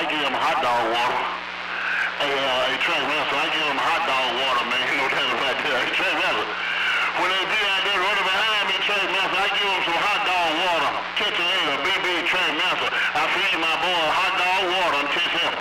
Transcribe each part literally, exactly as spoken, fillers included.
I give them hot dog water. Hey, uh, hey, Track Master, I give them hot dog water, man. You know that right there. Hey, Track Master, when they be out there running behind me, Track Master, I give them some hot dog water. Catch a later, big, big Track Master. I feed my boy hot dog water and catch him.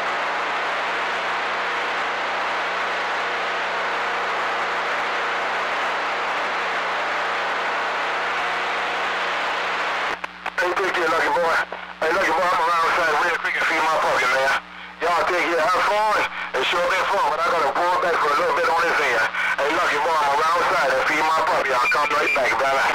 Hey, take care, Lucky Boy. Hey, Lucky Boy, I'm around outside real quick and feed my puppy, man. Y'all take care, have fun. It sure been fun, but I gotta pull back for a little bit on this end. Hey, Lucky Boy, I'm around outside and feed my puppy. I'll come right back, brother.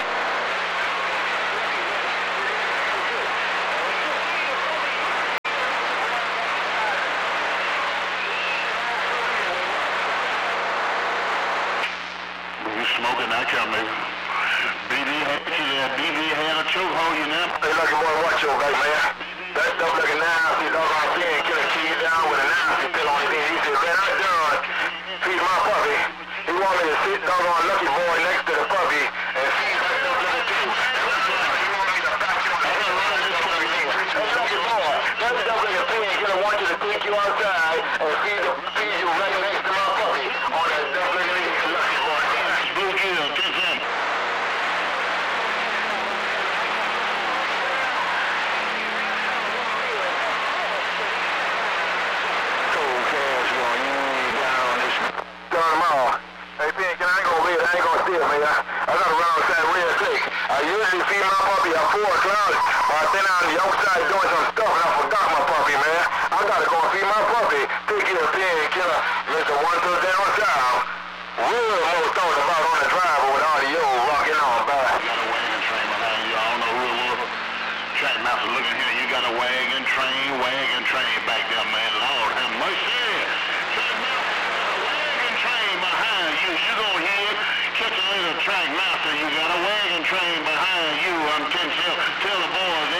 You smoking that car, maybe? B D had you there. B D had a chokehold, you know? Hey, Lucky Boy, watch your back, man. That stuff looking nasty, doggone thing, kill a kid down with a nasty pill on his head. He said, man, I'm done. Feed my puppy. He want me to sit doggone Lucky Boy next to the puppy and feed that stuff looking too. He want me to back you on the head and this puppy here. Hey, Lucky Boy, that stuff looking thing, I want you to take you outside and feed, the, feed you right next to my puppy on that stuff looking thing, Lucky Boy. Blue Gill, catch him. Hey, Pink, I ain't gonna wait. I ain't gonna steal, man. I, I gotta run outside real quick. I usually feed my puppy at four o'clock, but I've been out on the outside doing some stuff and I forgot my puppy, man. I gotta go and feed my puppy. Take care of Pink, killer. Mister One Two down south. Real more thought about on the drive with audio rocking on, bro. You got a wagon train behind you. I don't know who it was. Track Master looking here. You got a wagon train, wagon train back there, man. Lord have mercy. Track Master, a wagon train behind you. You gonna hear, catch a little Track Master. You got a wagon train behind you. I'm telling you, tell the boys